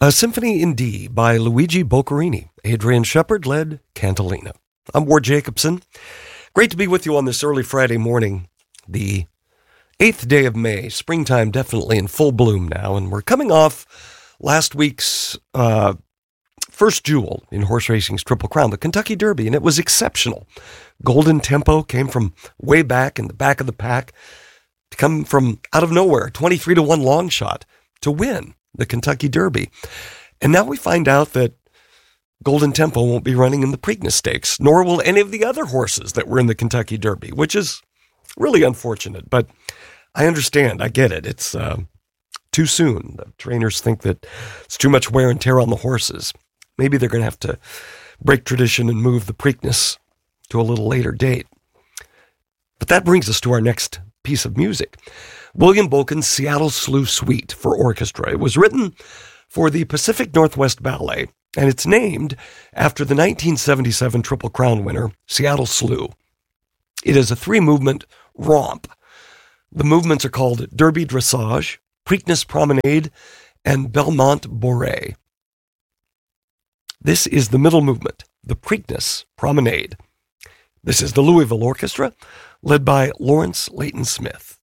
A Symphony in D by Luigi Boccherini. Adrian Shepard led Cantilena. I'm Ward Jacobson. Great to be with you on this early Friday morning, the 8th day of May. Springtime definitely in full bloom now, and we're coming off last week's first jewel in horse racing's Triple Crown, the Kentucky Derby, and it was exceptional. Golden Tempo came from way back in the back of the pack to come from out of nowhere, 23-1 long shot to win the Kentucky Derby. And now we find out that Golden Tempo won't be running in the Preakness Stakes, nor will any of the other horses that were in the Kentucky Derby, which is really unfortunate. But I understand. I get it. It's too soon. The trainers think that it's too much wear and tear on the horses. Maybe they're going to have to break tradition and move the Preakness to a little later date. But that brings us to our next piece of music. William Bolton's Seattle Slew Suite for orchestra. It was written for the Pacific Northwest Ballet, and it's named after the 1977 Triple Crown winner, Seattle Slew. It is a 3-movement romp. The movements are called Derby Dressage, Preakness Promenade, and Belmont Bourrée. This is the middle movement, the Preakness Promenade. This is the Louisville Orchestra, led by Lawrence Layton Smith.